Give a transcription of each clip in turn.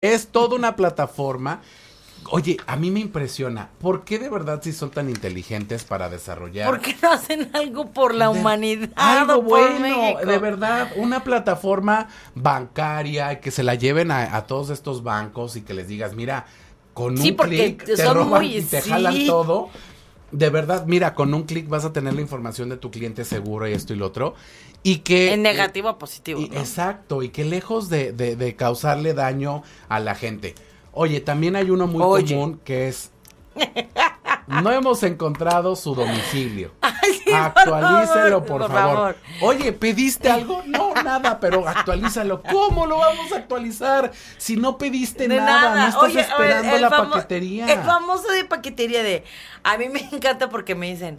Es toda una plataforma. Oye, a mí me impresiona. ¿Por qué de verdad si son tan inteligentes para desarrollar? ¿Por qué no hacen algo por la humanidad? Algo por bueno, México? de verdad, una plataforma bancaria que se la lleven a todos estos bancos y que les digas, mira, con Sí, un porque clic te son roban muy- y te sí. jalan todo. De verdad, mira, con un clic vas a tener la información de tu cliente seguro y esto y lo otro. Y que... En negativo a positivo, ¿no? Exacto, y que lejos de causarle daño a la gente. Oye, también hay uno muy Oye. común que es... No hemos encontrado su domicilio. Ay, sí, Actualícelo, por por favor. favor. Oye, ¿pediste algo? No, nada, pero actualízalo. ¿Cómo lo vamos a actualizar? Si no pediste De nada, no estás Oye, esperando el la famo- paquetería. El famoso de paquetería de... A mí me encanta porque me dicen...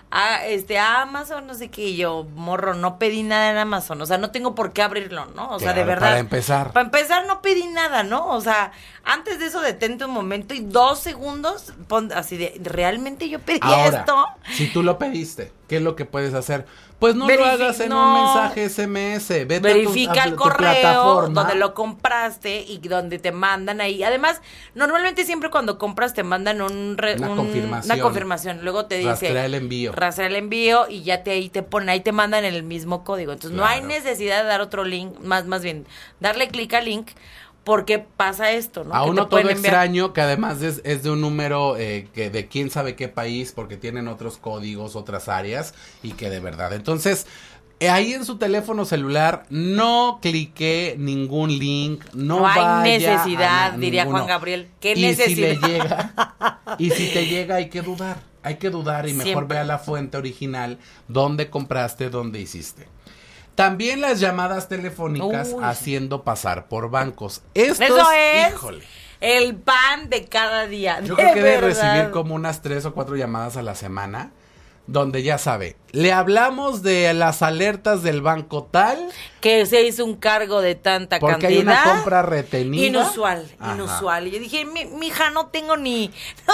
Amazon, no sé qué, y yo, morro, no pedí nada en Amazon, o sea, no tengo por qué abrirlo, ¿no? O sea, de Claro, verdad. para empezar. Para empezar, no pedí nada, ¿no? O sea, antes de eso, detente un momento y 2 segundos, pon así de, ¿realmente yo pedí Ahora, esto? si tú lo pediste, ¿qué es lo que puedes hacer? Pues no lo Verifi- hagas en no. un mensaje SMS. Vete Verifica a el tu correo plataforma. donde lo compraste y donde te mandan ahí. Además, normalmente siempre cuando compras te mandan Una confirmación. una confirmación. Luego te dice Rastrear el envío. Rastrear el envío y ya ahí te ponen, ahí te mandan el mismo código. Entonces no hay Claro. necesidad de dar otro link, más bien darle clic al link porque pasa esto, ¿no? A Que uno te pueden todo enviar- extraño, que además es de un número que de quién sabe qué país, porque tienen otros códigos, otras áreas, y que de verdad. Entonces, ahí en su teléfono celular, no clique ningún link, no hay vaya necesidad, a diría ninguno. Juan Gabriel. ¿Qué y necesidad? si le llega, y si te llega, hay que dudar y mejor Siempre. ve a la fuente original, dónde compraste, dónde hiciste. También las llamadas telefónicas Uy. haciendo pasar por bancos. Estos, Eso es híjole. el pan de cada día. Yo de creo que debe verdad. recibir como unas 3 o 4 llamadas a la semana, donde ya sabe, le hablamos de las alertas del banco tal, Que se hizo un cargo de tanta porque cantidad. hay una compra retenida. Inusual, Ajá. inusual. Y yo dije, mija, no tengo ni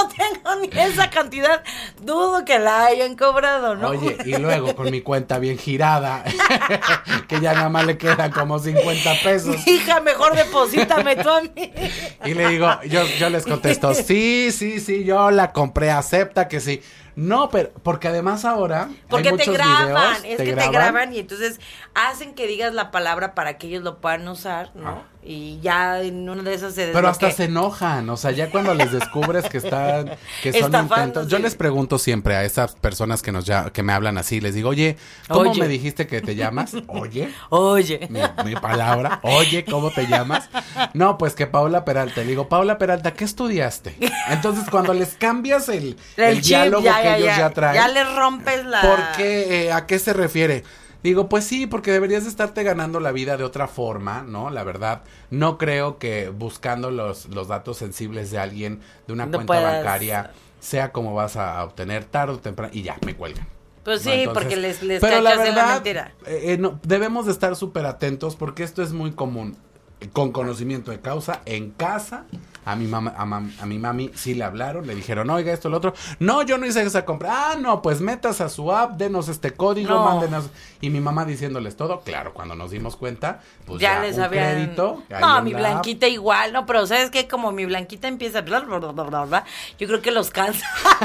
esa cantidad. Dudo que la hayan cobrado, ¿no? Oye, y luego con mi cuenta bien girada, que ya nada más le quedan como 50 pesos. Hija, mejor deposítame tú a mí. Y le digo, yo les contesto, sí, yo la compré, acepta que sí. No, pero, porque además ahora Porque hay te muchos graban, videos, es que te graban y entonces hacen que digas la palabra para que ellos lo puedan usar, ¿no? Ah. Y ya en una de esas se Pero hasta desbloquea. se enojan, o sea, ya cuando les descubres que están, que son Estafando, intentos. Yo sí. les pregunto siempre a esas personas que me hablan así, les digo, oye, ¿cómo Oye. me dijiste que te llamas? Oye, Oye. mi palabra, oye, ¿cómo te llamas? No, pues que Paula Peralta. Le digo, Paula Peralta, ¿qué estudiaste? Entonces, cuando les cambias el El chip, diálogo que ellos ya traen, ya les rompes la... ¿por qué? ¿A qué se refiere? Digo, pues sí, porque deberías de estarte ganando la vida de otra forma, ¿no? La verdad, no creo que buscando los datos sensibles de alguien, de una No cuenta puedas. bancaria, sea como vas a obtener tarde o temprano, y ya, me cuelgan. Pues ¿no? sí, Entonces, porque les pero la cachas de la verdad, mentira. no, debemos de estar súper atentos porque esto es muy común. Con conocimiento de causa, en casa, a mi mamá, a mi mami sí le hablaron, le dijeron, oiga, esto, lo otro. No, yo no hice esa compra. Ah, no, pues metas a su app, denos este código, No. mándenos. Y mi mamá diciéndoles todo. Claro, cuando nos dimos cuenta, pues ya, Les un habían... crédito. ahí No, en mi la Blanquita igual, no, pero ¿sabes qué? Como mi Blanquita empieza bla, bla, bla, bla, bla, bla, yo creo que los cansa.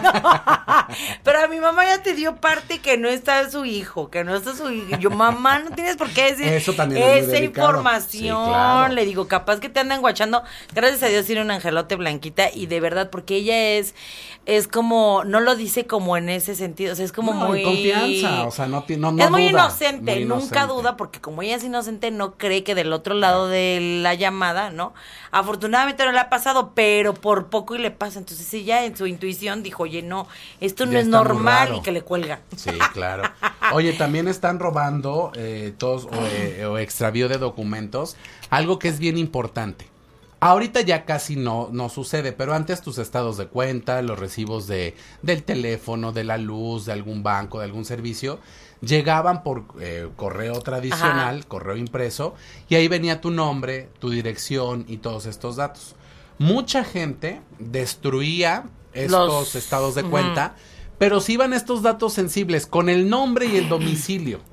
Pero a mi mamá ya te dio parte que no está su hijo, que no está su hijo. Y yo, mamá, no tienes por qué decir Eso también es muy esa delicado. información. Sí, claro. Le digo, capaz que te andan guachando. Gracias a Dios tiene un angelote Blanquita y de verdad, porque ella es como, no lo dice como en ese sentido, o sea, es como No, muy... en confianza, o sea, no es muy duda, inocente, muy nunca inocente. duda, porque como ella es inocente, no cree que del otro lado de la llamada, ¿no? Afortunadamente no le ha pasado, pero por poco y le pasa. Entonces ella en su intuición dijo, oye, no, esto no Ya es está muy normal, raro. y que le cuelga. Sí, claro. Oye, también están robando todos o extravío de documentos, algo que es bien importante. Ahorita ya casi no sucede, pero antes tus estados de cuenta, los recibos del teléfono, de la luz, de algún banco, de algún servicio, llegaban por correo tradicional, Ajá. correo impreso, y ahí venía tu nombre, tu dirección y todos estos datos. Mucha gente destruía estos estados de cuenta, pero si iban estos datos sensibles con el nombre y el domicilio.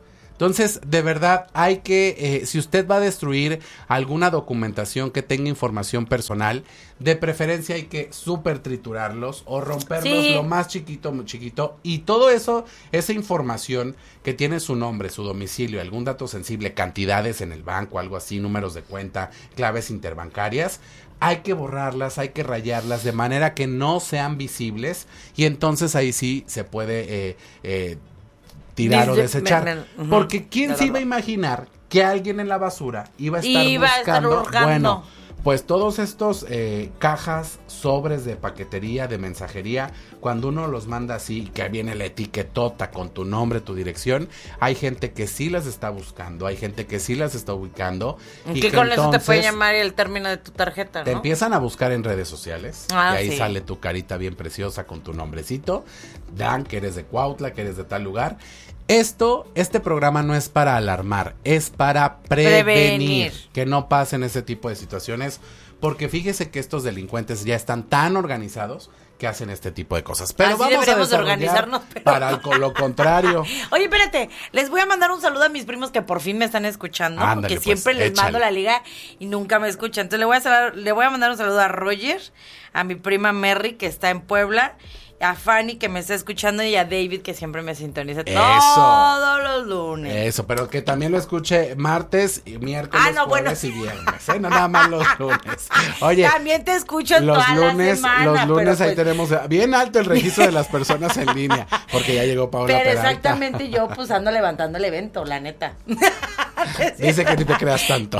Entonces, de verdad, hay que, si usted va a destruir alguna documentación que tenga información personal, de preferencia hay que súper triturarlos o romperlos lo más chiquito, muy chiquito. Y todo eso, esa información que tiene su nombre, su domicilio, algún dato sensible, cantidades en el banco, algo así, números de cuenta, claves interbancarias, hay que borrarlas, hay que rayarlas de manera que no sean visibles y entonces ahí sí se puede tirar o desechar. Porque ¿quién se iba a imaginar que alguien en la basura iba a estar buscando? Bueno, pues todos estos cajas, sobres de paquetería, de mensajería, cuando uno los manda así, que viene la etiquetota con tu nombre, tu dirección, hay gente que sí las está buscando, hay gente que sí las está ubicando. Y que con eso te puede llamar el término de tu tarjeta, ¿no? Te empiezan a buscar en redes sociales, y ahí sale tu carita bien preciosa con tu nombrecito, dan que eres de Cuautla, que eres de tal lugar. Este programa no es para alarmar, es para prevenir que no pasen ese tipo de situaciones, porque fíjese que estos delincuentes ya están tan organizados que hacen este tipo de cosas. Pero así vamos deberíamos organizarnos para lo contrario. Oye, espérate, les voy a mandar un saludo a mis primos que por fin me están escuchando, ándale, porque siempre les mando la liga y nunca me escuchan. Entonces le voy a mandar un saludo a Roger, a mi prima Merry que está en Puebla, a Fanny que me está escuchando y a David que siempre me sintoniza todos los lunes. Eso, pero que también lo escuche martes y miércoles, jueves y viernes, no nada más los lunes. Oye, también te escucho toda la semana. Los lunes ahí tenemos bien alto el registro de las personas en línea, porque ya llegó Paola Pero Peralta. Exactamente, yo pues ando levantando el evento, la neta. Dice que ni te creas tanto.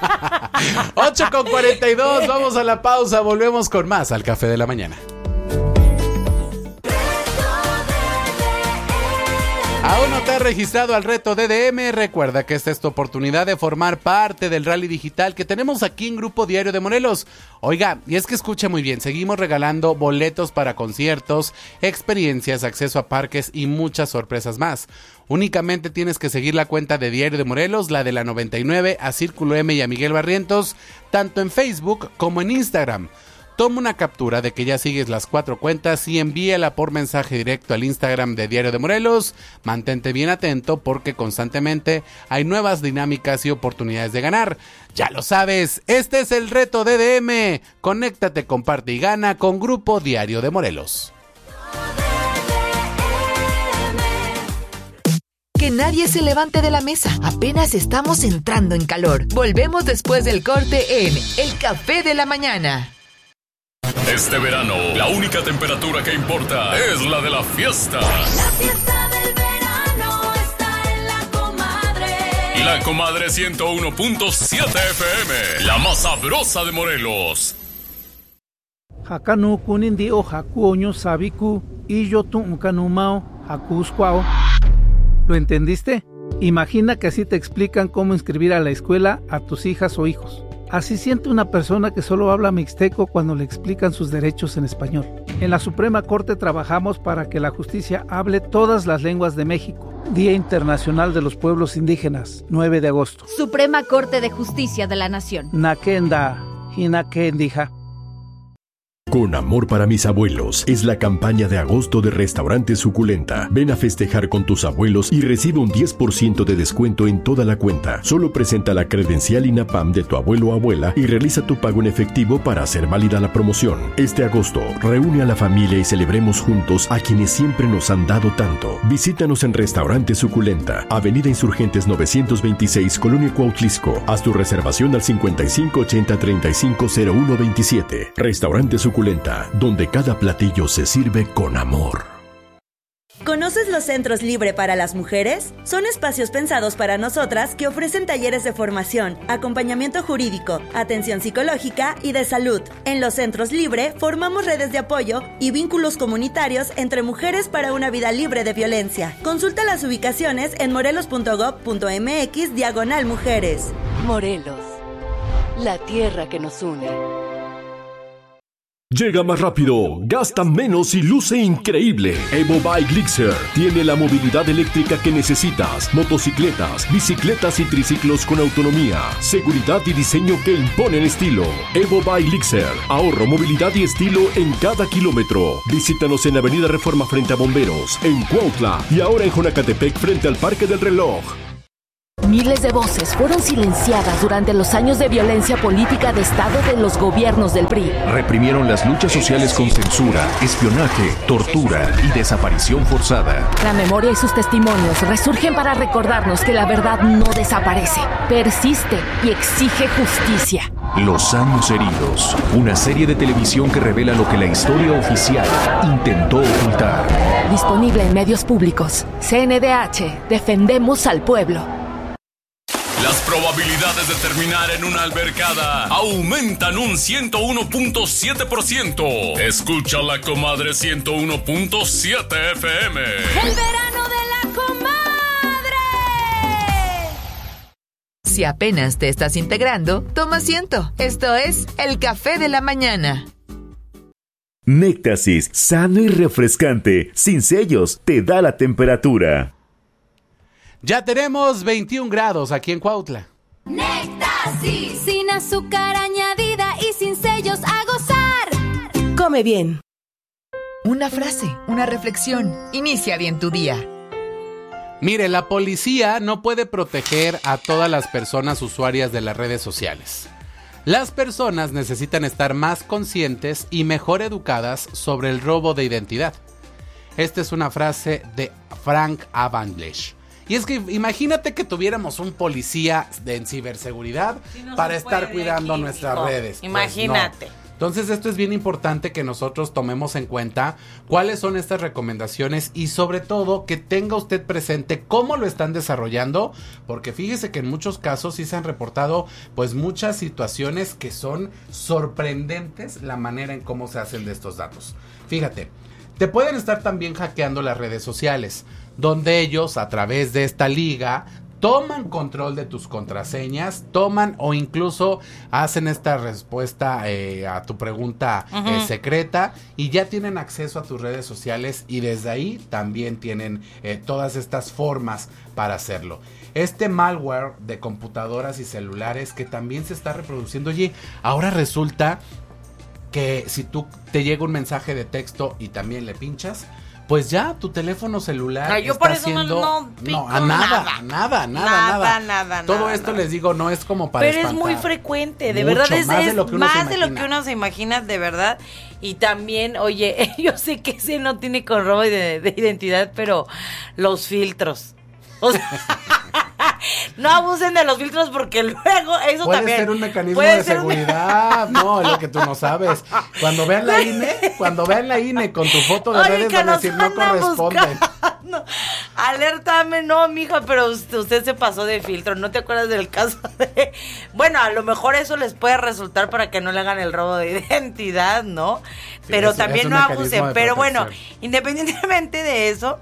8:42, vamos a la pausa, volvemos con más al Café de la Mañana. ¿Aún no te has registrado al reto DDM? Recuerda que esta es tu oportunidad de formar parte del rally digital que tenemos aquí en Grupo Diario de Morelos. Oiga, y es que escuche muy bien, seguimos regalando boletos para conciertos, experiencias, acceso a parques y muchas sorpresas más. Únicamente tienes que seguir la cuenta de Diario de Morelos, la de la 99, a Círculo M y a Miguel Barrientos, tanto en Facebook como en Instagram. Toma una captura de que ya sigues las 4 cuentas y envíala por mensaje directo al Instagram de Diario de Morelos. Mantente bien atento porque constantemente hay nuevas dinámicas y oportunidades de ganar. Ya lo sabes, este es el reto DDM. Conéctate, comparte y gana con Grupo Diario de Morelos. Que nadie se levante de la mesa. Apenas estamos entrando en calor. Volvemos después del corte en El Café de la Mañana. Este verano, la única temperatura que importa es la de la fiesta. La fiesta del verano está en La Comadre. La Comadre 101.7 FM, la más sabrosa de Morelos. Hakanu kunindi o hakuoño sabiku y yo tu kanumao hakusquao. ¿Lo entendiste? Imagina que así te explican cómo inscribir a la escuela a tus hijas o hijos. Así siente una persona que solo habla mixteco cuando le explican sus derechos en español. En la Suprema Corte trabajamos para que la justicia hable todas las lenguas de México. Día Internacional de los Pueblos Indígenas, 9 de agosto. Suprema Corte de Justicia de la Nación. Nakenda, Hinakendija. Con amor para mis abuelos es la campaña de agosto de Restaurante Suculenta. Ven a festejar con tus abuelos y recibe un 10% de descuento en toda la cuenta. Solo presenta la credencial INAPAM de tu abuelo o abuela y realiza tu pago en efectivo para hacer válida la promoción. Este agosto, reúne a la familia y celebremos juntos a quienes siempre nos han dado tanto. Visítanos en Restaurante Suculenta, Avenida Insurgentes 926, Colonia Cuautlisco. Haz tu reservación al 5580-350127. Restaurante Suculenta, donde cada platillo se sirve con amor. ¿Conoces los Centros Libre para las Mujeres? Son espacios pensados para nosotras que ofrecen talleres de formación, acompañamiento jurídico, atención psicológica y de salud. En los Centros Libre formamos redes de apoyo y vínculos comunitarios entre mujeres para una vida libre de violencia. Consulta las ubicaciones en morelos.gov.mx/mujeres. Morelos, la tierra que nos une. Llega más rápido, gasta menos y luce increíble. Evo Bike Gixxer tiene la movilidad eléctrica que necesitas. Motocicletas, bicicletas y triciclos con autonomía, seguridad y diseño que imponen estilo. Evo Bike Gixxer, ahorro, movilidad y estilo en cada kilómetro. Visítanos en Avenida Reforma frente a Bomberos, en Cuautla y ahora en Jonacatepec frente al Parque del Reloj. Miles de voces fueron silenciadas durante los años de violencia política de Estado de los gobiernos del PRI. Reprimieron las luchas sociales con censura, espionaje, tortura y desaparición forzada. La memoria y sus testimonios resurgen para recordarnos que la verdad no desaparece, persiste y exige justicia. Los años heridos, una serie de televisión que revela lo que la historia oficial intentó ocultar. Disponible en medios públicos. CNDH, defendemos al pueblo. Las probabilidades de terminar en una albercada aumentan un 101.7%. Escucha La Comadre 101.7 FM. El verano de La Comadre. Si apenas te estás integrando, toma asiento. Esto es El Café de la Mañana. Néctasis, sano y refrescante, sin sellos, te da la temperatura. Ya tenemos 21 grados aquí en Cuautla. Néctasis, sin azúcar añadida y sin sellos, a gozar. Come bien. Una frase, una reflexión. Inicia bien tu día. Mire, la policía no puede proteger a todas las personas usuarias de las redes sociales. Las personas necesitan estar más conscientes y mejor educadas sobre el robo de identidad. Esta es una frase de Frank Avanglesh. Y es que imagínate que tuviéramos un policía en ciberseguridad para estar cuidando nuestras redes. Imagínate. Pues no. Entonces esto es bien importante que nosotros tomemos en cuenta cuáles son estas recomendaciones y sobre todo que tenga usted presente cómo lo están desarrollando, porque fíjese que en muchos casos sí se han reportado pues muchas situaciones que son sorprendentes la manera en cómo se hacen de estos datos. Fíjate, te pueden estar también hackeando las redes sociales, donde ellos a través de esta liga toman control de tus contraseñas, toman o incluso hacen esta respuesta a tu pregunta secreta y ya tienen acceso a tus redes sociales y desde ahí también tienen todas estas formas para hacerlo. Este malware de computadoras y celulares que también se está reproduciendo. Oye, ahora resulta que si tú te llega un mensaje de texto y también le pinchas, pues ya tu teléfono celular yo está por eso haciendo no nada. Todo esto les digo no es como para pero espantar. es muy frecuente, de Mucho, verdad es más de lo que uno se imagina, de verdad. Y también, oye, yo sé que ese no tiene con robo de identidad, pero los filtros. O sea, no abusen de los filtros porque luego eso puede también ser un mecanismo de seguridad. No, es lo que tú no sabes. Cuando vean la INE con tu foto de redes van a decir no corresponde. Alértame, no, mija, pero usted se pasó de filtro. ¿No te acuerdas del caso de...? Bueno, a lo mejor eso les puede resultar para que no le hagan el robo de identidad, ¿no? Sí, pero también no abusen. Pero bueno, independientemente de eso,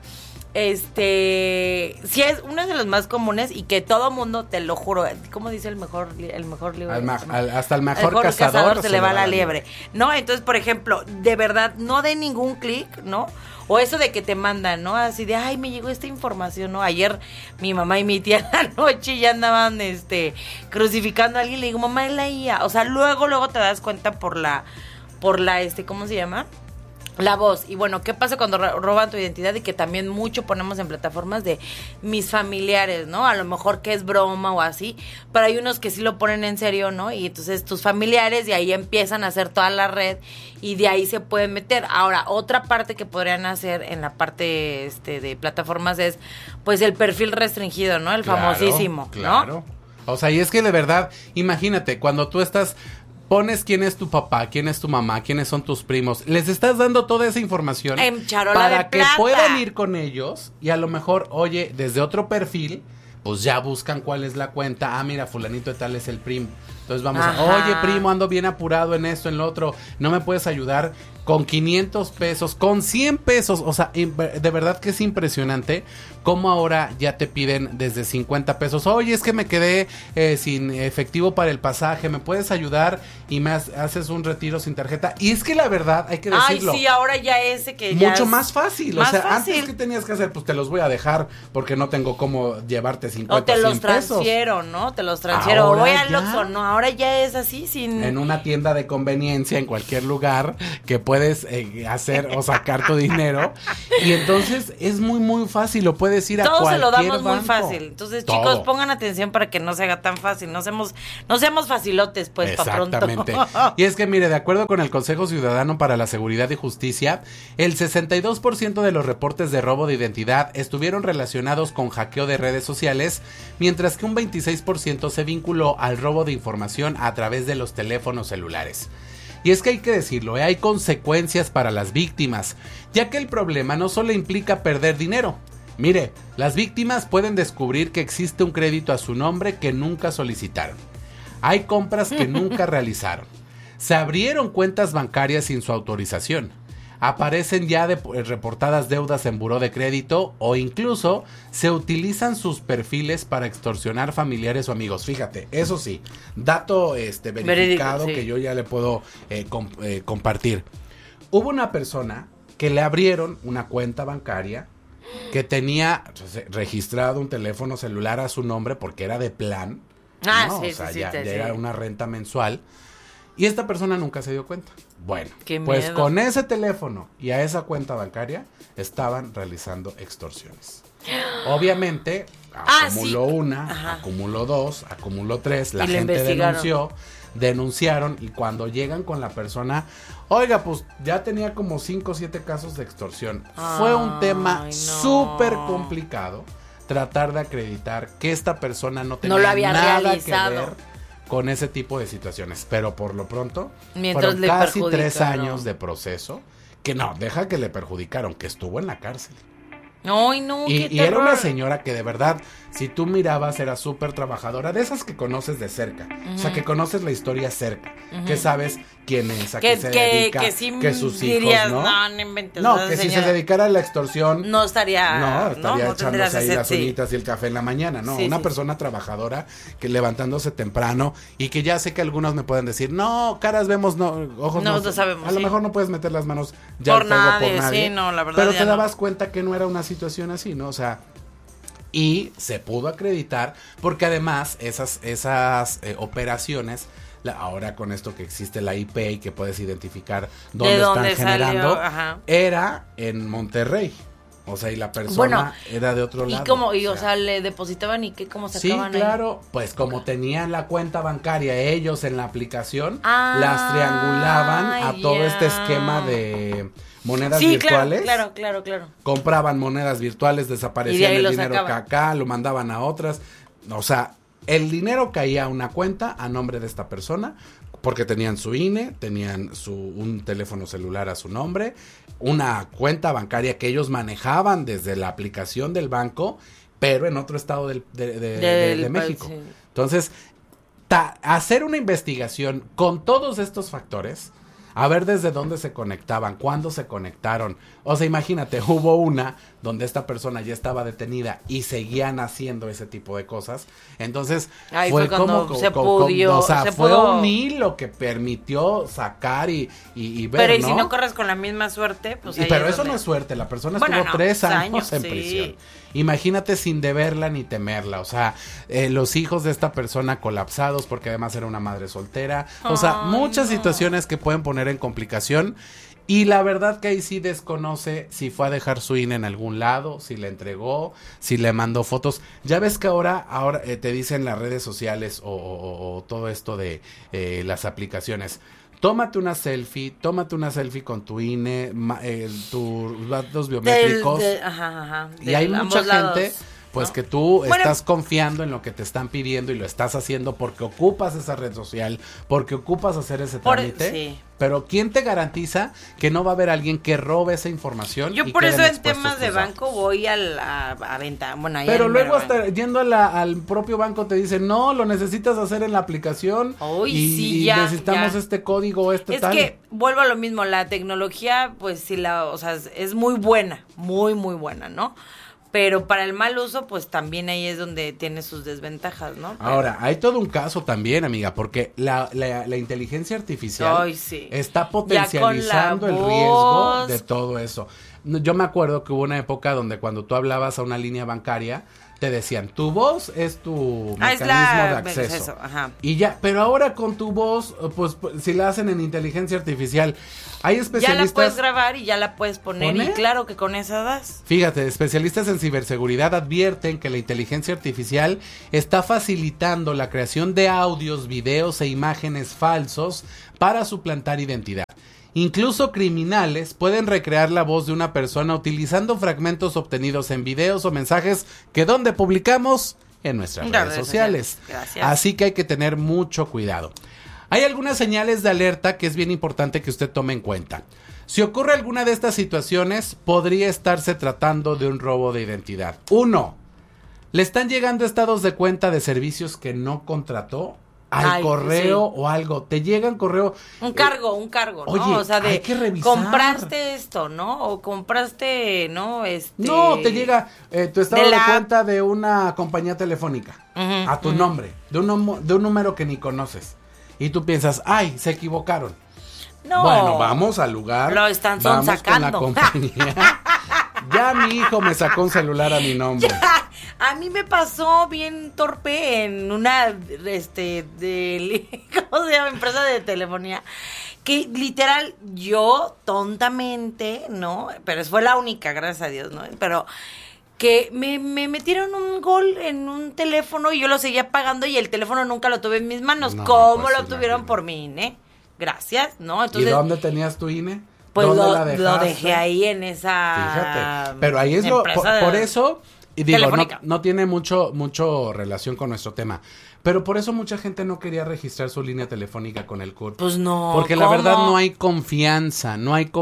sí es uno de los más comunes y que todo mundo, te lo juro, ¿cómo dice el mejor libro? Hasta el mejor cazador se le va la liebre, ¿no? Entonces, por ejemplo, de verdad, no de ningún clic, ¿no? O eso de que te mandan, ¿no? Así de, ay, me llegó esta información, ¿no? Ayer mi mamá y mi tía en la noche ya andaban, crucificando a alguien. Le digo, mamá, es la IA. O sea, luego te das cuenta por la, ¿cómo se llama? La voz. Y bueno, ¿qué pasa cuando roban tu identidad? Y que también mucho ponemos en plataformas de mis familiares, ¿no? A lo mejor que es broma o así, pero hay unos que sí lo ponen en serio, ¿no? Y entonces tus familiares de ahí empiezan a hacer toda la red y de ahí se pueden meter. Ahora, otra parte que podrían hacer en la parte de plataformas es pues el perfil restringido, ¿no? El famosísimo, claro. ¿No? O sea, y es que de verdad, imagínate, cuando tú pones quién es tu papá, quién es tu mamá, quiénes son tus primos, les estás dando toda esa información en charola para de que plata. puedan ir con ellos y a lo mejor, oye, desde otro perfil, pues ya buscan cuál es la cuenta. Ah, mira, fulanito de tal es el primo. Entonces vamos oye, primo, ando bien apurado en esto, en lo otro, ¿no me puedes ayudar? Con 500 pesos, con 100 pesos, o sea, de verdad que es impresionante cómo ahora ya te piden desde 50 pesos. Oye, es que me quedé sin efectivo para el pasaje, ¿me puedes ayudar? Y me haces un retiro sin tarjeta. Y es que la verdad, hay que decirlo. Ay, sí, ahora ya que ya mucho es más fácil. Más o sea, fácil. Antes, ¿qué tenías que hacer? Pues te los voy a dejar porque no tengo cómo llevarte 50 o te los 100 pesos. transfiero, ¿no? Te los transfiero. Ahora voy al ya. Oxxo, no, ahora ya es así, sin... En una tienda de conveniencia, en cualquier lugar, que puedes hacer o sacar tu dinero. Y entonces es muy, muy fácil, lo puedes ir a todo cualquier se lo damos banco. muy fácil. Entonces, Todo. chicos, pongan atención para que no se haga tan fácil. No seamos facilotes, pues, para pronto. Exactamente. Y es que, mire, de acuerdo con el Consejo Ciudadano para la Seguridad y Justicia, el 62% de los reportes de robo de identidad estuvieron relacionados con hackeo de redes sociales, mientras que un 26% se vinculó al robo de información a través de los teléfonos celulares. Y es que hay que decirlo, hay consecuencias para las víctimas, ya que el problema no solo implica perder dinero. Mire, las víctimas pueden descubrir que existe un crédito a su nombre que nunca solicitaron. Hay compras que nunca realizaron. Se abrieron cuentas bancarias sin su autorización. Aparecen ya reportadas deudas en buró de crédito o incluso se utilizan sus perfiles para extorsionar familiares o amigos. Fíjate, eso sí, dato verificado Verídico, sí. que yo ya le puedo compartir. Hubo una persona que le abrieron una cuenta bancaria que tenía registrado un teléfono celular a su nombre porque era de plan. Ah, ¿no? sí, O sea, sí, ya sí. era una renta mensual. Y esta persona nunca se dio cuenta. Bueno, Qué pues miedo. con ese teléfono y a esa cuenta bancaria estaban realizando extorsiones. Obviamente, acumuló sí. una, Ajá. acumuló dos, acumuló tres, la Y lo gente investigaron. denunciaron y cuando llegan con la persona, oiga, pues ya tenía como 5 o 7 casos de extorsión. Fue un tema Ay, no. súper complicado tratar de acreditar que esta persona no tenía No lo había nada realizado. que ver con ese tipo de situaciones, pero por lo pronto Mientras fueron le casi 3 perjudicaron. años de proceso, que no, deja que le perjudicaron, que estuvo en la cárcel. Ay, no, qué Y era terror. una señora que de verdad, si tú mirabas, era súper trabajadora, de esas que conoces de cerca, o sea, que conoces la historia cerca, que sabes quién es, a qué se dedica, que sí que sus dirías, hijos, ¿no? no inventes. No, esa que si se señora dedicara a la extorsión, no estaría, no, estaría no tendrías echándose ahí ese- las sí. uñitas y el café en la mañana, no, Sí, una sí, persona trabajadora que levantándose temprano y que ya sé que algunos me pueden decir, no, caras vemos, no, ojos No, no sabemos, a lo sí. mejor no puedes meter las manos ya Por al fuego nadie, por nadie, sí, no, la verdad pero ya te no. dabas cuenta que no era una situación así, ¿no? O sea, y se pudo acreditar porque además esas operaciones, ahora con esto que existe la IP y que puedes identificar dónde dónde están salió? generando, Ajá. era en Monterrey. O sea, y la persona Bueno, era de otro lado. Y como, o sea, le depositaban y qué, cómo sí, sacaban ahí. claro, pues como tenían la cuenta bancaria ellos en la aplicación, Ah, las triangulaban a todo ya. este esquema de monedas Sí, virtuales. claro. Compraban monedas virtuales, Y de desaparecían ahí el lo dinero sacaban. acá, lo mandaban a otras. O sea, el dinero caía a una cuenta a nombre de esta persona, porque tenían su INE, tenían un teléfono celular a su nombre, una cuenta bancaria que ellos manejaban desde la aplicación del banco, pero en otro estado de México. sí. Entonces, hacer una investigación con todos estos factores, a ver desde dónde se conectaban, cuándo se conectaron. O sea, imagínate, hubo una donde esta persona ya estaba detenida y seguían haciendo ese tipo de cosas. Entonces, Ahí fue cuando se pudo, o sea, se fue pudo. un hilo que permitió sacar y ver, Pero y ¿no? si no corres con la misma suerte, pues ahí Pero es eso donde- no es suerte, la persona Bueno, estuvo no, 3 años en sí. prisión. Imagínate sin deberla ni temerla, o sea, los hijos de esta persona colapsados porque además era una madre soltera, o sea, Ay, muchas no. situaciones que pueden poner en complicación. Y la verdad que ahí sí desconoce si fue a dejar su INE en algún lado, si le entregó, si le mandó fotos. Ya ves que ahora te dicen las redes sociales o todo esto de las aplicaciones. Tómate una selfie con tu INE, tus datos biométricos. Ajá. Y hay mucha ambos lados, gente, pues ¿no? que tú Bueno. estás confiando en lo que te están pidiendo y lo estás haciendo porque ocupas esa red social, porque ocupas hacer ese trámite. Sí. Pero ¿quién te garantiza que no va a haber alguien que robe esa información? Yo y por queden eso en expuestos temas de tus banco voy a venta. Bueno, ahí Pero en luego Mero hasta yendo al propio banco te dicen, no, lo necesitas hacer en la aplicación. Uy, y, sí, y ya, necesitamos ya. este código, Es tal. que vuelvo a lo mismo, la tecnología, pues sí, o sea, es muy buena, muy buena, ¿no? Pero para el mal uso, pues también ahí es donde tiene sus desventajas, ¿no? Ahora, hay todo un caso también, amiga, porque la inteligencia artificial Ay, sí. está Ya potencializando con el la riesgo voz. de todo eso. Yo me acuerdo que hubo una época donde cuando tú hablabas a una línea bancaria, te decían, tu voz es tu es mecanismo de acceso. Ajá. Y ya, pero ahora con tu voz, pues si la hacen en inteligencia artificial, hay especialistas. Ya la puedes grabar y ya la puedes poner. Y claro que con esa das. Fíjate, especialistas en ciberseguridad advierten que la inteligencia artificial está facilitando la creación de audios, videos e imágenes falsos para suplantar identidad. Incluso criminales pueden recrear la voz de una persona utilizando fragmentos obtenidos en videos o mensajes que donde publicamos en nuestras redes sociales. Gracias. Así que hay que tener mucho cuidado. Hay algunas señales de alerta que es bien importante que usted tome en cuenta. Si ocurre alguna de estas situaciones, podría estarse tratando de un robo de identidad. 1. Le están llegando estados de cuenta de servicios que no contrató al correo o algo. Te llegan correo. Un cargo, ¿no? Oye, o sea, hay que revisar. Compraste esto, ¿no? O compraste, ¿no? No, te llega tu estado de cuenta de una compañía telefónica a tu nombre, de un número que ni conoces. Y tú piensas, ay, se equivocaron. No. Bueno, vamos al lugar. Lo están Con la sacando. compañía. Ya mi hijo me sacó un celular a mi nombre. Ya, a mí me pasó bien torpe en una, ¿cómo se llama? Empresa de telefonía. Que literal, yo tontamente, ¿no? Pero fue la única, gracias a Dios, ¿no? Pero que me metieron un gol en un teléfono y yo lo seguía pagando y el teléfono nunca lo tuve en mis manos. No, ¿Cómo pues lo obtuvieron por mi INE? Gracias, ¿no? Entonces, ¿y dónde tenías tu INE? Pues ¿Dónde lo dejé ahí en esa. Fíjate, pero ahí es por eso, y digo, no tiene mucho relación con nuestro tema, pero por eso mucha gente no quería registrar su línea telefónica con el CURP. Pues no. Porque la verdad no hay confianza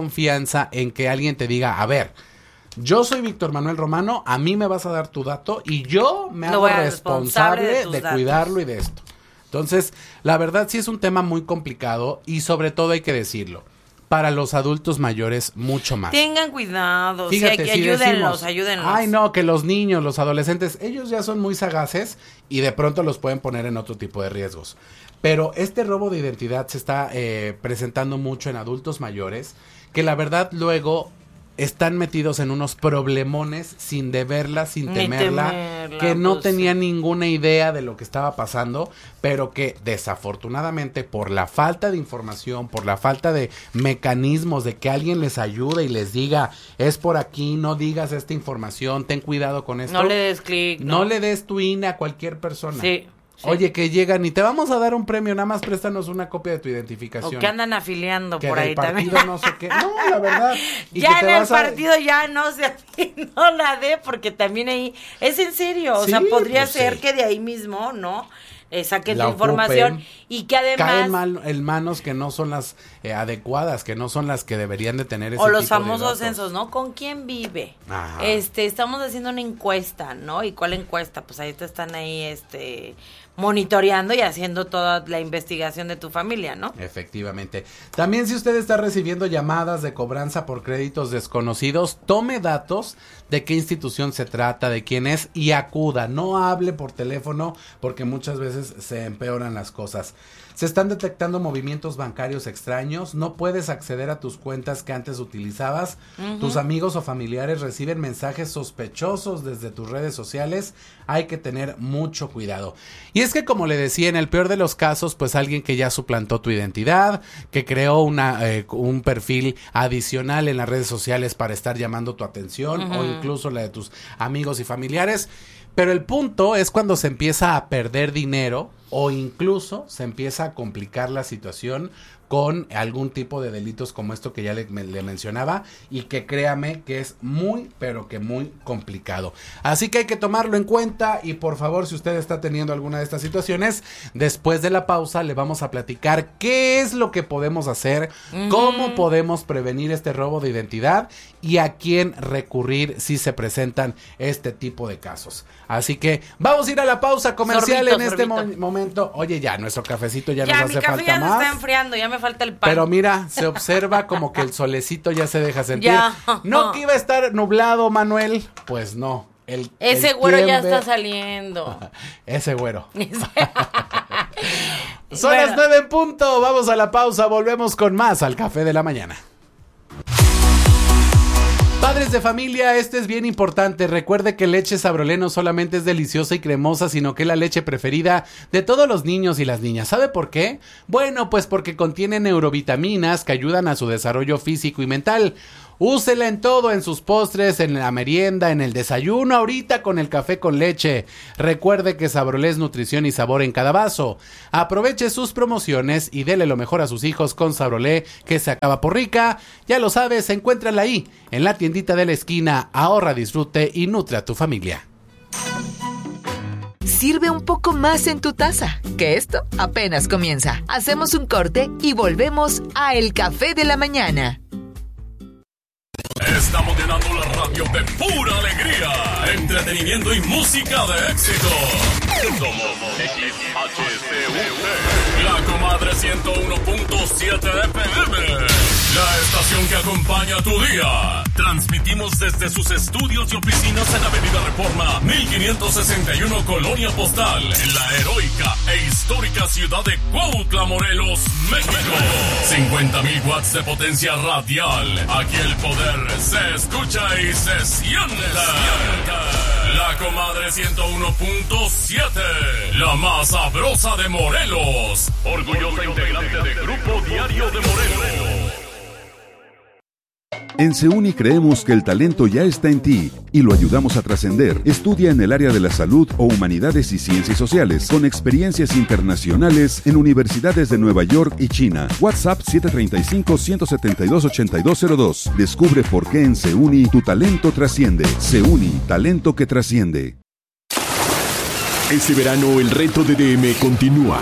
en que alguien te diga, a ver, yo soy Víctor Manuel Romano, a mí me vas a dar tu dato y yo me hago responsable de cuidarlo y de esto. Entonces, la verdad sí es un tema muy complicado y sobre todo hay que decirlo. Para los adultos mayores, mucho más. Tengan cuidado, fíjate, ayúdenlos. Ay, no, que los niños, los adolescentes, ellos ya son muy sagaces y de pronto los pueden poner en otro tipo de riesgos. Pero este robo de identidad se está presentando mucho en adultos mayores, que la verdad luego están metidos en unos problemones sin deberla, sin temerla, que no tenían ninguna idea de lo que estaba pasando, pero que desafortunadamente por la falta de información, por la falta de mecanismos de que alguien les ayude y les diga, es por aquí, no digas esta información, ten cuidado con esto. No le des clic. No le des tu INE a cualquier persona. Sí. Sí. Oye, que llegan y te vamos a dar un premio, nada más préstanos una copia de tu identificación. O que andan afiliando que por ahí también. No sé qué. No, la verdad. Y ya en el partido ya no se no la dé, porque también ahí es en serio. O sea, podría ser que de ahí mismo, ¿no? Saquen tu información y que además caen en manos que no son las adecuadas, que no son las que deberían de tener ese o los tipo de famosos datos. censos, ¿no? ¿Con quién vive? Ajá. Estamos haciendo una encuesta, ¿no? ¿Y cuál encuesta? Pues ahí te están ahí monitoreando y haciendo toda la investigación de tu familia, ¿no? Efectivamente. También si usted está recibiendo llamadas de cobranza por créditos desconocidos, tome datos de qué institución se trata, de quién es y acuda. No hable por teléfono porque muchas veces se empeoran las cosas. Se están detectando movimientos bancarios extraños, no puedes acceder a tus cuentas que antes utilizabas, tus amigos o familiares reciben mensajes sospechosos desde tus redes sociales, hay que tener mucho cuidado. Y es que como le decía, en el peor de los casos, pues alguien que ya suplantó tu identidad, que creó un perfil adicional en las redes sociales para estar llamando tu atención o incluso la de tus amigos y familiares. Pero el punto es cuando se empieza a perder dinero o incluso se empieza a complicar la situación con algún tipo de delitos como esto que ya le mencionaba y que créame que es muy, pero que muy complicado. Así que hay que tomarlo en cuenta y por favor, si usted está teniendo alguna de estas situaciones, después de la pausa le vamos a platicar qué es lo que podemos hacer, cómo podemos prevenir este robo de identidad y a quién recurrir si se presentan este tipo de casos. Así que vamos a ir a la pausa comercial en este momento. Oye, ya, nuestro cafecito ya nos hace falta más. Ya, mi café ya se está enfriando, ya me falta el pan. Pero mira, se observa como que el solecito ya se deja sentir. Ya. No que iba a estar nublado, Manuel. Pues no. Ese güero ya está saliendo. Ese güero. Son las 9 en punto. Vamos a la pausa. Volvemos con más al Café de la Mañana. Padres de familia, esto es bien importante. Recuerde que leche Sabrolé no solamente es deliciosa y cremosa, sino que es la leche preferida de todos los niños y las niñas. ¿Sabe por qué? Bueno, pues porque contiene neurovitaminas que ayudan a su desarrollo físico y mental. Úsela en todo, en sus postres, en la merienda, en el desayuno, ahorita con el café con leche. Recuerde que Sabrolé es nutrición y sabor en cada vaso. Aproveche sus promociones y dele lo mejor a sus hijos con Sabrolé, que se acaba por rica. Ya lo sabes, encuéntrala ahí, en la tiendita de la esquina. Ahorra, disfrute y nutre a tu familia. Sirve un poco más en tu taza, que esto apenas comienza. Hacemos un corte y volvemos a El Café de la Mañana. Estamos llenando la radio de pura alegría, entretenimiento y música de éxito. Somos XHCUT, la comadre 101.7 FM, la estación que acompaña tu día. Transmitimos desde sus estudios y oficinas en Avenida Reforma 1561, Colonia Postal, en la heroica e histórica ciudad de Cuautla, Morelos, México. 50,000 watts de potencia radial. Aquí el poder se escucha y se siente. La comadre 101.7, la más sabrosa de Morelos. Orgullosa integrante de Grupo Diario de Morelos. En CEUNI creemos que el talento ya está en ti y lo ayudamos a trascender. Estudia en el área de la salud o humanidades y ciencias sociales con experiencias internacionales en universidades de Nueva York y China. WhatsApp 735-172-8202. Descubre por qué en CEUNI tu talento trasciende. CEUNI, talento que trasciende. Este verano el reto de DM continúa.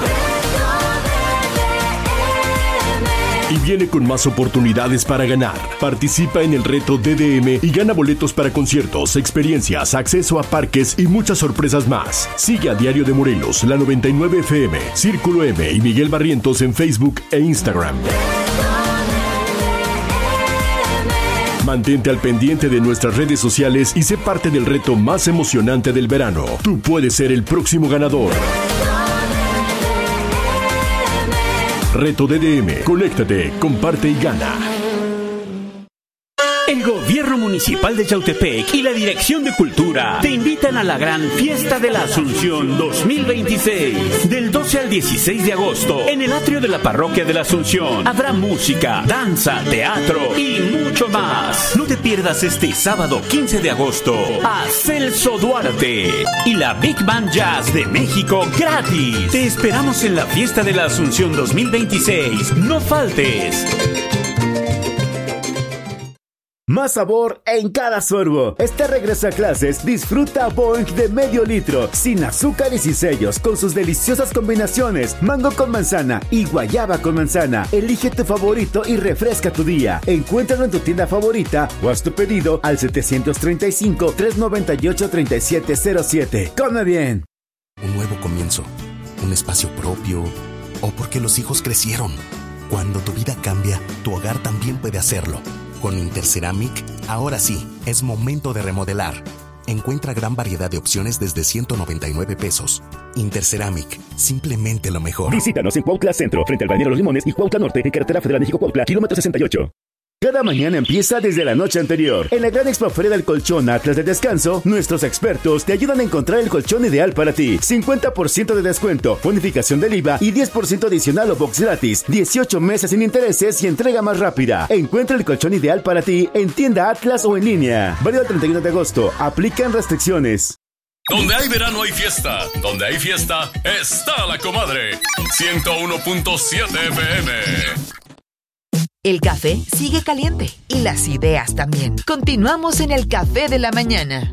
Y viene con más oportunidades para ganar. Participa en el reto DDM y gana boletos para conciertos, experiencias, acceso a parques y muchas sorpresas más. Sigue a Diario de Morelos, la 99 FM, Círculo M y Miguel Barrientos en Facebook e Instagram. Mantente al pendiente de nuestras redes sociales y sé parte del reto más emocionante del verano. Tú puedes ser el próximo ganador. Reto DDM. Conéctate, comparte y gana. El Gobierno Municipal de Yautepec y la Dirección de Cultura te invitan a la gran Fiesta de la Asunción 2026. Del 12 al 16 de agosto, en el atrio de la Parroquia de la Asunción, habrá música, danza, teatro y mucho más. No te pierdas este sábado 15 de agosto a Celso Duarte y la Big Band Jazz de México gratis. Te esperamos en la Fiesta de la Asunción 2026. No faltes. Más sabor en cada sorbo. Este regreso a clases, disfruta Boing de medio litro, sin azúcar y sin sellos, con sus deliciosas combinaciones, mango con manzana y guayaba con manzana. Elige tu favorito y refresca tu día. Encuéntralo en tu tienda favorita o haz tu pedido al 735-398-3707. ¡Come bien! Un nuevo comienzo, un espacio propio, o porque los hijos crecieron. Cuando tu vida cambia, tu hogar también puede hacerlo. Con Interceramic, ahora sí, es momento de remodelar. Encuentra gran variedad de opciones desde 199 pesos. Interceramic, simplemente lo mejor. Visítanos en Cuautla Centro, frente al Balneario Los Limones y Cuautla Norte, en Carretera Federal México-Cuautla, kilómetro 68. Cada mañana empieza desde la noche anterior. En la gran expoferia del colchón Atlas de Descanso, nuestros expertos te ayudan a encontrar el colchón ideal para ti. 50% de descuento, bonificación del IVA y 10% adicional o box gratis. 18 meses sin intereses y entrega más rápida. Encuentra el colchón ideal para ti en tienda Atlas o en línea. Válido el 31 de agosto. Aplican restricciones. Donde hay verano hay fiesta. Donde hay fiesta está la comadre. 101.7 FM. El café sigue caliente y las ideas también. Continuamos en El Café de la Mañana.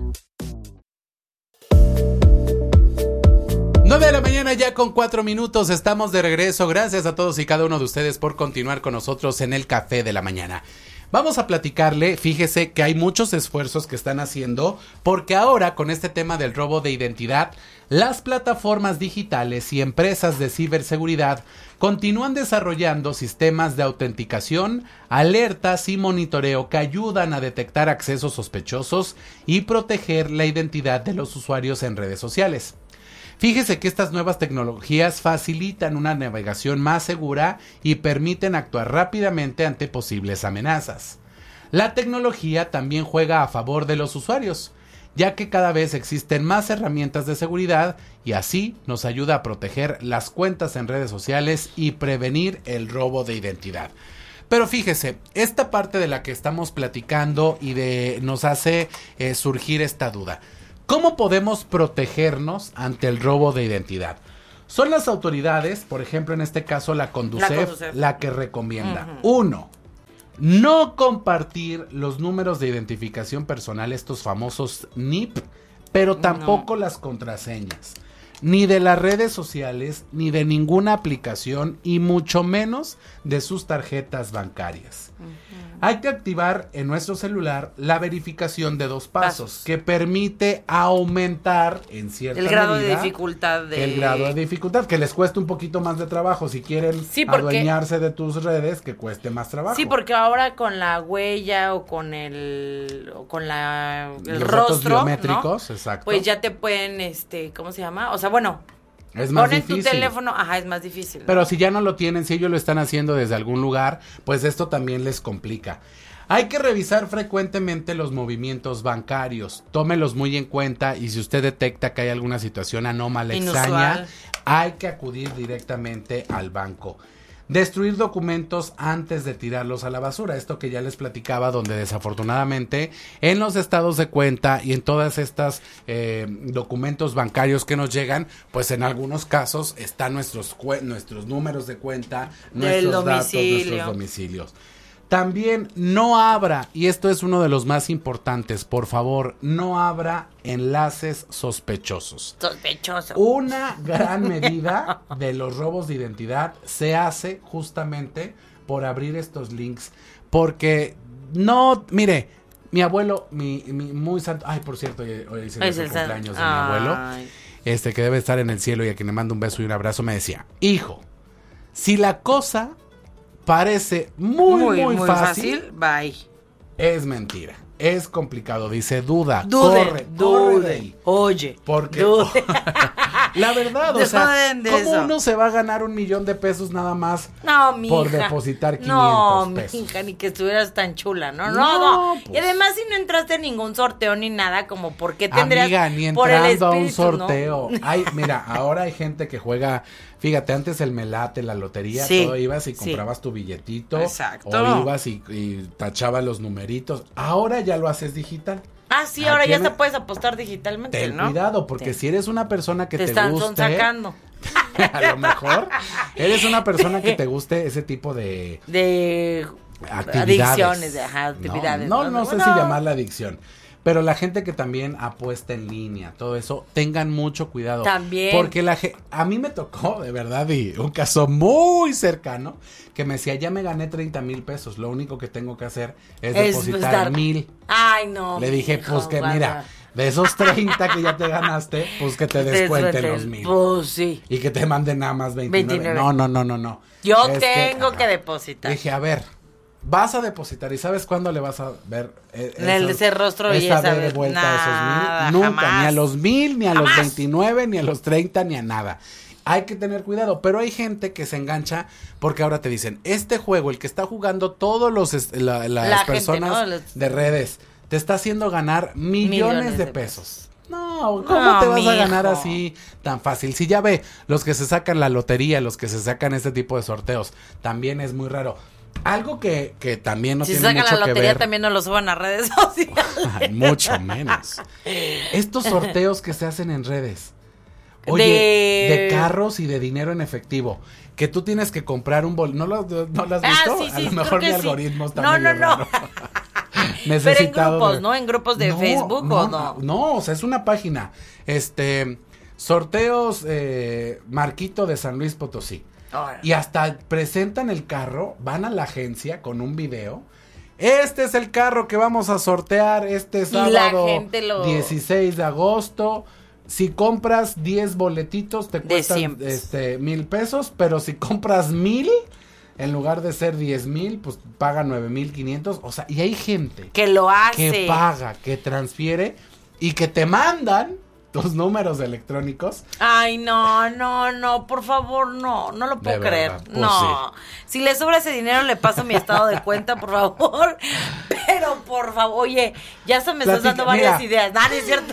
9 de la mañana ya con 4 minutos. Estamos de regreso. Gracias a todos y cada uno de ustedes por continuar con nosotros en El Café de la Mañana. Vamos a platicarle, fíjese que hay muchos esfuerzos que están haciendo porque ahora con este tema del robo de identidad, las plataformas digitales y empresas de ciberseguridad continúan desarrollando sistemas de autenticación, alertas y monitoreo que ayudan a detectar accesos sospechosos y proteger la identidad de los usuarios en redes sociales. Fíjese que estas nuevas tecnologías facilitan una navegación más segura y permiten actuar rápidamente ante posibles amenazas. La tecnología también juega a favor de los usuarios, ya que cada vez existen más herramientas de seguridad y así nos ayuda a proteger las cuentas en redes sociales y prevenir el robo de identidad. Pero fíjese, esta parte de la que estamos platicando nos hace surgir esta duda. ¿Cómo podemos protegernos ante el robo de identidad? Son las autoridades, por ejemplo en este caso la Conducef, la que recomienda. 1. No compartir los números de identificación personal, estos famosos NIP, pero tampoco las contraseñas, ni de las redes sociales, ni de ninguna aplicación, y mucho menos de sus tarjetas bancarias. Hay que activar en nuestro celular la verificación de 2 pasos, que permite aumentar en cierta medida el grado de dificultad. El grado de dificultad, que les cueste un poquito más de trabajo. Si quieren adueñarse de tus redes, que cueste más trabajo. Sí, porque ahora con la huella o con el los rostro, biométricos, ¿no? Exacto. Pues ya te pueden, ¿cómo se llama? O sea, bueno, es más ponen difícil. Tu teléfono, es más difícil, ¿no? Pero si ya no lo tienen, si ellos lo están haciendo desde algún lugar, pues esto también les complica. Hay que revisar frecuentemente los movimientos bancarios, tómelos muy en cuenta, y si usted detecta que hay alguna situación anómala, extraña, hay que acudir directamente al banco. Destruir documentos antes de tirarlos a la basura, esto que ya les platicaba, donde desafortunadamente en los estados de cuenta y en todas estas documentos bancarios que nos llegan, pues en algunos casos están nuestros números de cuenta, nuestros datos, nuestros domicilios. También no abra, y esto es uno de los más importantes, por favor, no abra enlaces sospechosos. Una gran medida de los robos de identidad se hace justamente por abrir estos links, porque no, mire, mi abuelo, mi muy santo, por cierto, hoy es el cumpleaños de mi abuelo, que debe estar en el cielo y a quien le mando un beso y un abrazo, me decía, hijo, si la cosa parece muy fácil, bye. Es mentira, es complicado, dice, dude. Oye, porque la verdad, o sea, ¿cómo uno se va a ganar $1 millón de pesos nada más por depositar 500 pesos? No, mija, ni que estuvieras tan chula, no. Pues. Y además, si no entraste en ningún sorteo ni nada, como por qué tendrías, amiga, ni por el entrando espíritu, a un sorteo. ¿No? Mira, ahora hay gente que juega, fíjate, antes el melate, la lotería, todo ibas y comprabas tu billetito. Exacto. O ibas y tachabas los numeritos. Ahora ya lo haces digital. Sí, ahora ya te puedes apostar digitalmente, ten cuidado, porque si eres una persona que te están guste, sonsacando. A lo mejor eres una persona que te guste ese tipo de actividades. Adicciones, actividades. No sé si llamarla adicción. Pero la gente que también apuesta en línea, todo eso, tengan mucho cuidado. También. Porque a mí me tocó, de verdad, y un caso muy cercano, que me decía, ya me gané 30,000 pesos, lo único que tengo que hacer es depositar 1,000. Ay, no. Le dije, pues que mira, de esos 30 que ya te ganaste, pues que te descuenten los 1,000. Pues sí. Y que te manden nada más 29. No. Yo tengo que depositar. Dije, a ver, vas a depositar, ¿y sabes cuándo le vas a ver ese rostro y esa vez de vuelta a esos 1,000? Nunca, jamás. Ni a los 1,000, ni a los 29, ni a los 30, ni a nada. Hay que tener cuidado, pero hay gente que se engancha porque ahora te dicen, este juego, el que está jugando todos las personas de redes, te está haciendo ganar millones de pesos. No, ¿cómo te vas a ganar así tan fácil? Si ya ve, los que se sacan la lotería, los que se sacan este tipo de sorteos, también es muy raro. Algo que también no tiene mucho que ver. Si sacan la lotería también no lo suban a redes sociales. Mucho menos. Estos sorteos que se hacen en redes. Oye, de carros y de dinero en efectivo. Que tú tienes que comprar un ¿No lo has visto? Sí, a lo mejor mi algoritmo está medio raro. Pero en grupos, ¿no? En grupos de Facebook o no. No, o sea, es una página. Sorteos Marquito de San Luis Potosí. Y hasta presentan el carro, van a la agencia con un video. Este es el carro que vamos a sortear este sábado 16 de agosto. Si compras 10 boletitos te cuestan 1,000 pesos, pero si compras 1,000 en lugar de ser 10,000, pues paga 9,500. O sea, y hay gente que lo hace, que paga, que transfiere y que te mandan tus números electrónicos. Ay, no, por favor, no lo puedo creer. Verdad, pues no, si le sobra ese dinero le paso mi estado de cuenta, por favor. Pero por favor, oye, ya se me estás dando varias ideas. No, es cierto.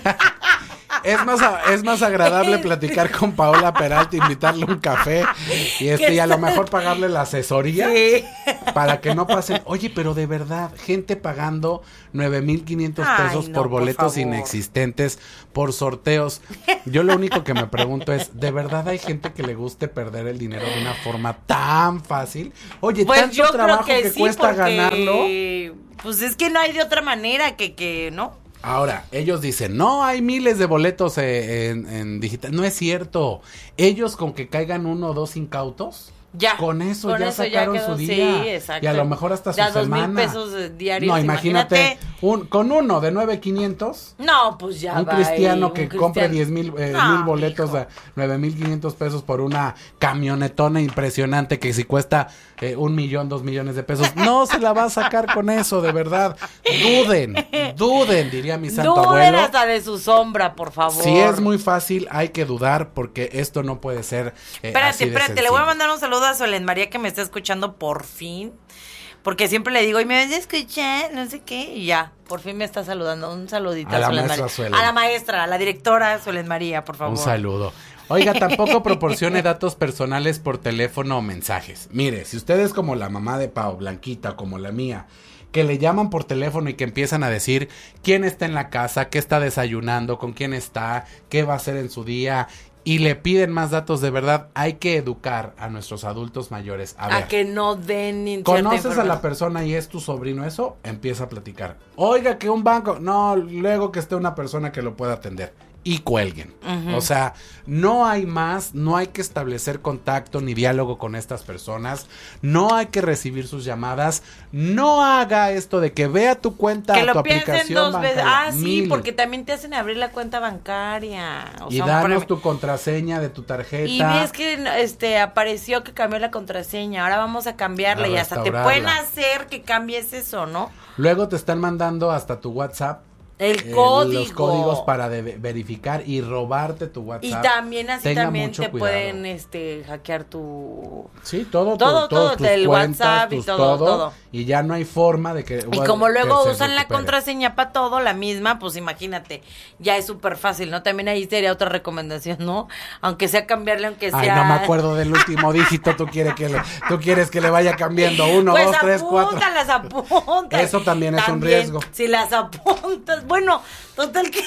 Es más agradable platicar con Paola Peralta, invitarle un café y a lo mejor pagarle la asesoría para que no pasen. Oye, pero de verdad, gente pagando 9,500 pesos por boletos inexistentes, por sorteos. Yo lo único que me pregunto es, ¿de verdad hay gente que le guste perder el dinero de una forma tan fácil? Oye, pues tanto trabajo que sí, cuesta ganarlo. Pues es que no hay de otra manera que ¿no? Ahora, ellos dicen, no, hay miles de boletos en digital. No es cierto. Ellos con que caigan 1 o 2 incautos, con eso ya sacaron su día. Sí, exacto. Y a lo mejor hasta ya su semana. 2,000 pesos diarios. No, imagínate. Con uno de 9,500. No, pues ya un cristiano que compre 10,000 boletos de 9,500 pesos por una camionetona impresionante que si cuesta 1,000,000, 2,000,000 de pesos, no se la va a sacar con eso, de verdad. Duden, diría mi santo abuelo. Duden hasta de su sombra, por favor. Si es muy fácil, hay que dudar porque esto no puede ser Espérate, le voy a mandar un saludo a Solen María que me está escuchando por fin. Porque siempre le digo, y me ves a escuchar, no sé qué, y ya, por fin me está saludando. Un saludito a Solen María. A la maestra, a la directora Solen María, por favor. Un saludo. Oiga, tampoco proporcione datos personales por teléfono o mensajes. Mire, si usted es como la mamá de Pau, Blanquita, como la mía, que le llaman por teléfono y que empiezan a decir quién está en la casa, qué está desayunando, con quién está, qué va a hacer en su día, y le piden más datos, de verdad, hay que educar a nuestros adultos mayores. A que no den ¿conoces a la persona y es tu sobrino eso? Empieza a platicar. Oiga, que un banco, no, luego que esté una persona que lo pueda atender. Y cuelguen. O sea, no hay más, no hay que establecer contacto ni diálogo con estas personas, no hay que recibir sus llamadas, no haga esto de que vea tu cuenta, que tu lo aplicación piensen 2 veces. bancaria. Sí, porque también te hacen abrir la cuenta bancaria. Y danos tu contraseña de tu tarjeta. Y ves que apareció que cambió la contraseña, ahora vamos a cambiarla y hasta te pueden hacer que cambies eso, ¿no? Luego te están mandando hasta tu WhatsApp el código. Los códigos para verificar y robarte tu WhatsApp. Y también así también te cuidado. Pueden hackear tu... Sí, todo tus el cuentas, WhatsApp y todo. Y ya no hay forma de que... Y como luego usan la contraseña para todo, la misma, pues imagínate, ya es súper fácil, ¿no? También ahí sería otra recomendación, ¿no? Aunque sea cambiarle, aunque sea... Ay, no me acuerdo del último dígito, tú quieres que le vaya cambiando 1, pues 2, 3, 4. Las apuntas. Eso también es un riesgo. Si las apuntas, bueno, total que...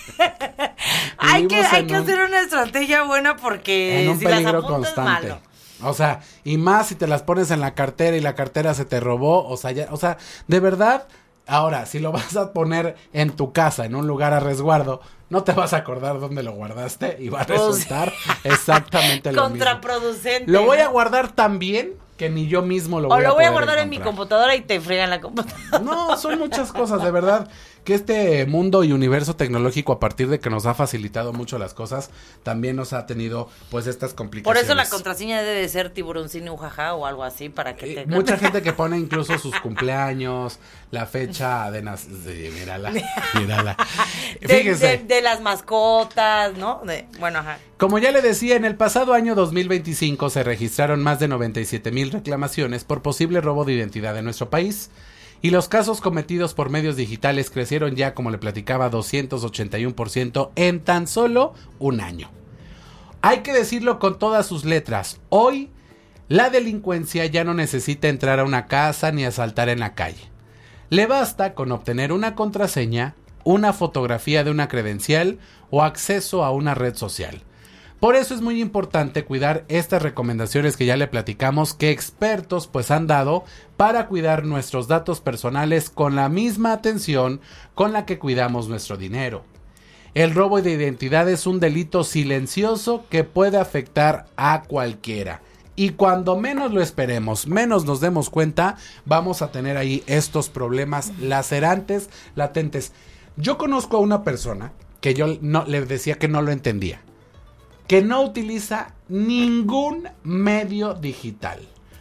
hay que hacer una estrategia buena porque en un si peligro las apuntas constante. Malo. O sea, y más si te las pones en la cartera y la cartera se te robó, o sea, de verdad, ahora, si lo vas a poner en tu casa, en un lugar a resguardo, no te vas a acordar dónde lo guardaste y va a resultar exactamente lo mismo. Contraproducente. Lo voy a guardar tan bien que ni yo mismo lo voy a poder O lo voy a guardar encontrar. en mi computadora y te fregan la computadora. No, son muchas cosas, de verdad, que este mundo y universo tecnológico, a partir de que nos ha facilitado mucho las cosas, también nos ha tenido, pues, estas complicaciones. Por eso la contraseña debe de ser tiburoncino ujaja o algo así, para que te... Mucha gente que pone incluso sus cumpleaños, la fecha de nacimiento, mírala. Fíjese. De las mascotas, ¿no? Bueno, ajá. Como ya le decía, en el pasado año 2025 se registraron más de 97,000 reclamaciones por posible robo de identidad en nuestro país. Y los casos cometidos por medios digitales crecieron ya, como le platicaba, 281% en tan solo un año. Hay que decirlo con todas sus letras. Hoy, la delincuencia ya no necesita entrar a una casa ni asaltar en la calle. Le basta con obtener una contraseña, una fotografía de una credencial o acceso a una red social. Por eso es muy importante cuidar estas recomendaciones que ya le platicamos, que expertos pues han dado para cuidar nuestros datos personales con la misma atención con la que cuidamos nuestro dinero. El robo de identidad es un delito silencioso que puede afectar a cualquiera. Y cuando menos lo esperemos, menos nos demos cuenta, vamos a tener ahí estos problemas lacerantes, latentes. Yo conozco a una persona que yo le decía que no lo entendía, que no utiliza ningún medio digital.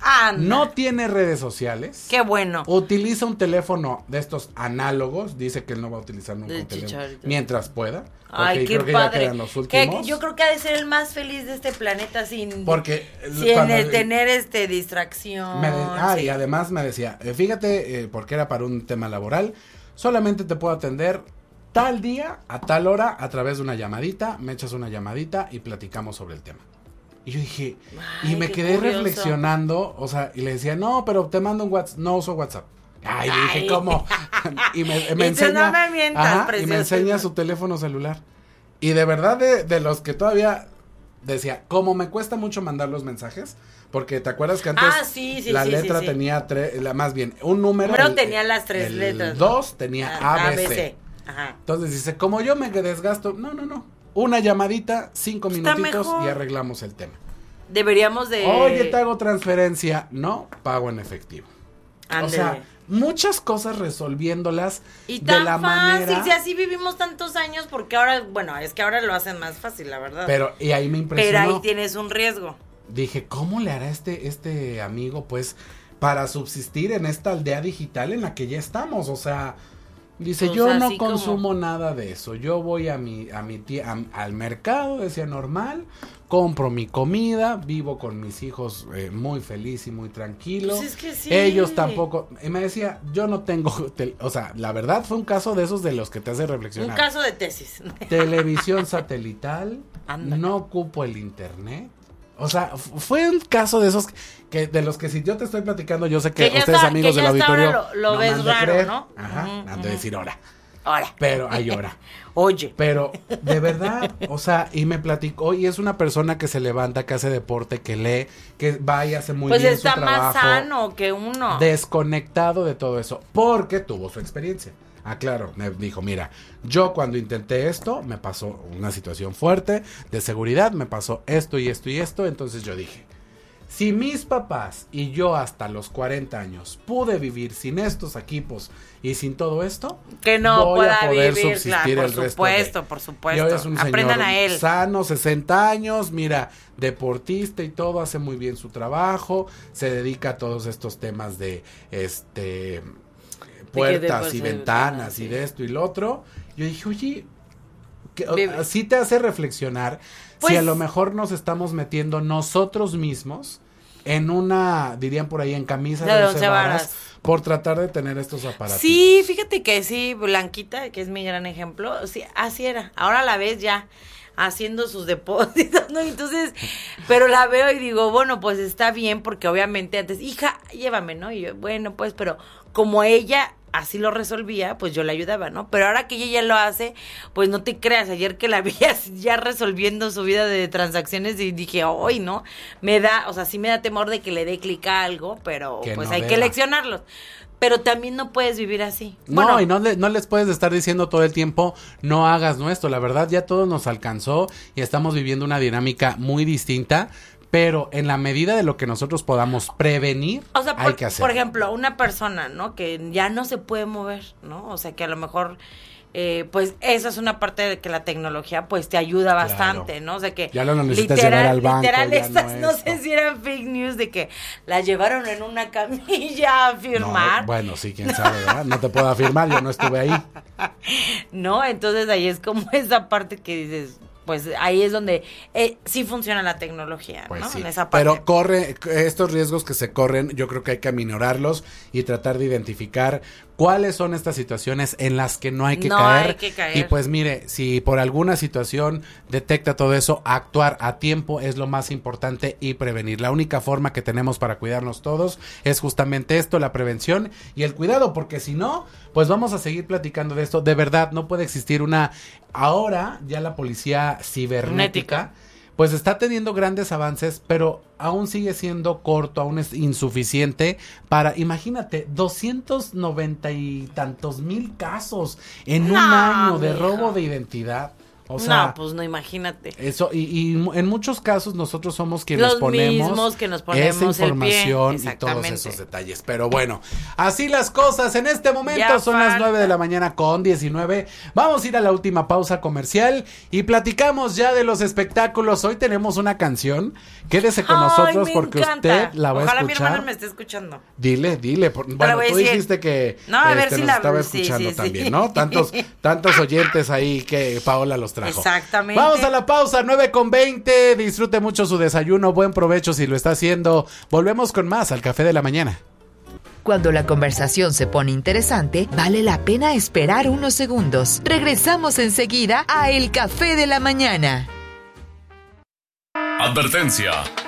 Anda. No tiene redes sociales. Qué bueno. Utiliza un teléfono de estos análogos. Dice que él no va a utilizar nunca un teléfono mientras pueda. Ay, qué creo que padre. ya quedan los últimos. Yo creo que ha de ser el más feliz de este planeta sin tener distracción. Y además me decía, fíjate, porque era para un tema laboral, solamente te puedo atender tal día, a tal hora, a través de una llamadita, me echas una llamadita y platicamos sobre el tema. Y yo dije, y me quedé reflexionando, o sea, y le decía, no, pero te mando un WhatsApp, no uso WhatsApp. Ay, le dije, ¿cómo? y me enseña, no me mientas, y me enseña su teléfono celular. Y de verdad, de los que todavía decía, como me cuesta mucho mandar los mensajes, porque te acuerdas que antes la letra tenía más bien, un número. Pero tenía las 3 letras. El 2 tenía ABC. Ajá. Entonces dice, como yo me desgasto, no. Una llamadita, 5 minutitos y arreglamos el tema. Deberíamos de... Oye, te hago transferencia. No, pago en efectivo. Ándale. O sea, muchas cosas resolviéndolas y de tan la fácil, manera... si así vivimos tantos años, porque ahora, bueno, es que ahora lo hacen más fácil, la verdad. Pero, y ahí me impresionó. Pero ahí tienes un riesgo. Dije, ¿cómo le hará este amigo, pues, para subsistir en esta aldea digital en la que ya estamos? O sea... Dice, pues yo no consumo nada de eso, yo voy al mercado, decía, normal, compro mi comida, vivo con mis hijos muy feliz y muy tranquilo. Pues es que sí. Ellos tampoco, y me decía, yo no tengo, o sea, la verdad fue un caso de esos de los que te hace reflexionar. Un caso de tesis. Televisión satelital, no ocupo el internet. O sea, fue un caso de esos que de los que si yo te estoy platicando, yo sé que ustedes amigos del auditorio lo ves raro, ¿no? Ajá, han de decir ahora. Ahora. Pero hay hora. Oye. Pero de verdad, o sea, y me platicó, y es una persona que se levanta, que hace deporte, que lee, que va y hace muy bien su trabajo. Pues está más sano que uno. Desconectado de todo eso, porque tuvo su experiencia. Ah, claro, me dijo, mira, yo cuando intenté esto, me pasó una situación fuerte de seguridad, me pasó esto y esto y esto, entonces yo dije, si mis papás y yo hasta los 40 años pude vivir sin estos equipos y sin todo esto, que no voy pueda a poder vivir, subsistir claro, el resto. por supuesto. Y hoy es un aprendan señor a él. sano, 60 años, mira, deportista y todo, hace muy bien su trabajo, se dedica a todos estos temas de puertas y ventanas y de esto y lo otro. Yo dije, oye, sí te hace reflexionar si a lo mejor nos estamos metiendo nosotros mismos en una, dirían por ahí, en camisa de 11 varas por tratar de tener estos aparatos. Sí, fíjate que sí, Blanquita, que es mi gran ejemplo, sí, así era. Ahora la ves ya haciendo sus depósitos, ¿no? Entonces, pero la veo y digo, bueno, pues está bien, porque obviamente antes, hija, llévame, ¿no? Y yo, bueno, pues, pero como ella así lo resolvía, pues yo le ayudaba, ¿no? Pero ahora que ella ya lo hace, pues no te creas, ayer que la vi ya resolviendo su vida de transacciones y dije, hoy, ¿no? Sí me da temor de que le dé clic a algo, pero que pues no hay que leccionarlos. Pero también no puedes vivir así. No, bueno, y no les puedes estar diciendo todo el tiempo, no hagas esto. La verdad, ya todo nos alcanzó y estamos viviendo una dinámica muy distinta. Pero en la medida de lo que nosotros podamos prevenir, hay que hacerlo. Por ejemplo, una persona, ¿no? Que ya no se puede mover, ¿no? O sea, que a lo mejor, pues, esa es una parte de que la tecnología, pues, te ayuda bastante, ¿no? O sea, que ya no necesitas llevar al banco. Literal, no sé si eran fake news de que la llevaron en una camilla a firmar. No, bueno, sí, quién sabe, ¿verdad? No te puedo afirmar, yo no estuve ahí. No, entonces ahí es como esa parte que dices... Pues ahí es donde sí funciona la tecnología, pues ¿no? Sí. En esa parte. Pero estos riesgos que se corren, yo creo que hay que aminorarlos y tratar de identificar cuáles son estas situaciones en las que no hay que caer. Hay que caer. Y pues mire, si por alguna situación detecta todo eso, actuar a tiempo es lo más importante y prevenir. La única forma que tenemos para cuidarnos todos es justamente esto, la prevención y el cuidado, porque si no, pues vamos a seguir platicando de esto. De verdad, no puede existir ahora ya la policía cibernética pues está teniendo grandes avances, pero aún sigue siendo corto, aún es insuficiente para, imagínate, 290 y tantos mil casos en un año de robo de identidad. O sea, no, pues no, imagínate. Eso, y en muchos casos nosotros somos quienes los ponemos mismos que nos ponemos esa información el pie. y todos esos detalles. Pero bueno, así las cosas. En este momento Ya son las 9 de la mañana con 19. Vamos a ir a la última pausa comercial y platicamos ya de los espectáculos. Hoy tenemos una canción. Quédese con nosotros porque encanta. usted la va Ojalá a escuchar. mi hermana me esté escuchando. Dile. Bueno, tú dijiste que no, a ver si nos la estaba escuchando también, ¿no? Tantos oyentes ahí que Paola los trajo. Exactamente. Vamos a la pausa, 9:20. Disfrute mucho su desayuno. Buen provecho si lo está haciendo. Volvemos con más al Café de la Mañana. Cuando la conversación se pone interesante, vale la pena esperar unos segundos. Regresamos enseguida a El Café de la Mañana. Advertencia.